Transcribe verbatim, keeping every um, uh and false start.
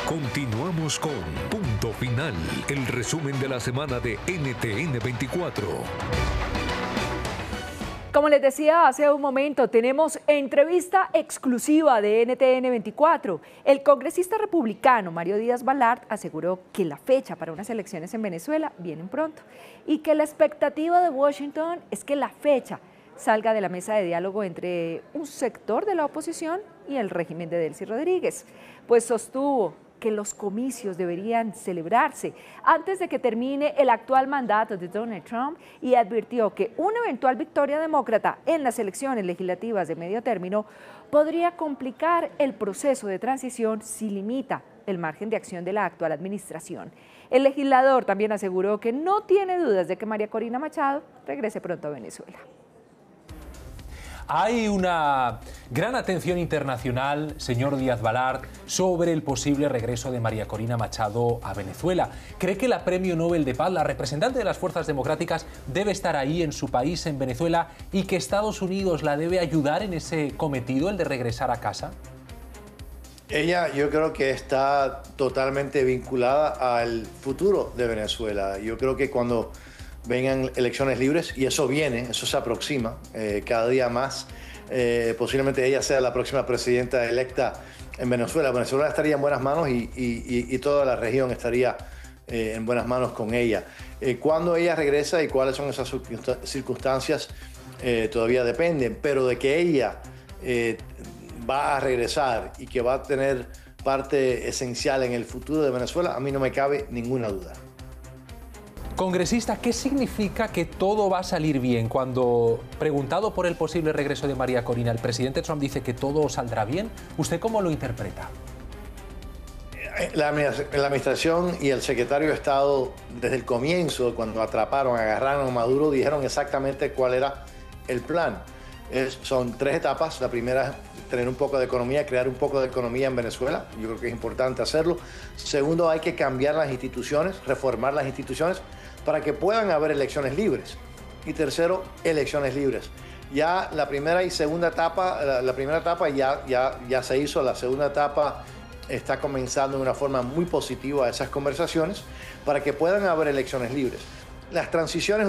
Continuamos con Punto Final, el resumen de la semana de N T N veinticuatro. Como les decía hace un momento, tenemos entrevista exclusiva de N T N veinticuatro. El congresista republicano Mario Díaz-Balart aseguró que la fecha para unas elecciones en Venezuela viene pronto y que la expectativa de Washington es que la fecha salga de la mesa de diálogo entre un sector de la oposición y el régimen de Delcy Rodríguez, pues sostuvo que los comicios deberían celebrarse antes de que termine el actual mandato de Donald Trump y advirtió que una eventual victoria demócrata en las elecciones legislativas de medio término podría complicar el proceso de transición si limita el margen de acción de la actual administración. El legislador también aseguró que no tiene dudas de que María Corina Machado regrese pronto a Venezuela. Hay una gran atención internacional, señor Díaz-Balart, sobre el posible regreso de María Corina Machado a Venezuela. ¿Cree que la Premio Nobel de Paz, la representante de las fuerzas democráticas, debe estar ahí en su país, en Venezuela, y que Estados Unidos la debe ayudar en ese cometido, el de regresar a casa? Ella, yo creo que está totalmente vinculada al futuro de Venezuela. Yo creo que cuando vengan elecciones libres, y eso viene, eso se aproxima eh, cada día más, eh, posiblemente ella sea la próxima presidenta electa en Venezuela. Venezuela estaría en buenas manos y, y, y toda la región estaría eh, en buenas manos con ella. Eh, cuándo ella regresa y cuáles son esas circunstancias eh, todavía dependen, pero de que ella eh, va a regresar y que va a tener parte esencial en el futuro de Venezuela, a mí no me cabe ninguna duda. Congresista, ¿qué significa que todo va a salir bien? Cuando preguntado por el posible regreso de María Corina, el presidente Trump dice que todo saldrá bien. ¿Usted cómo lo interpreta? La, la administración y el secretario de Estado, desde el comienzo, cuando atraparon, agarraron a Maduro, dijeron exactamente cuál era el plan. Es, son tres etapas. La primera es tener un poco de economía, crear un poco de economía en Venezuela. Yo creo que es importante hacerlo. Segundo, hay que cambiar las instituciones, reformar las instituciones para que puedan haber elecciones libres. Y tercero, elecciones libres. Ya la primera y segunda etapa, la, la primera etapa ya, ya, ya se hizo, la segunda etapa está comenzando de una forma muy positiva esas conversaciones para que puedan haber elecciones libres. Las transiciones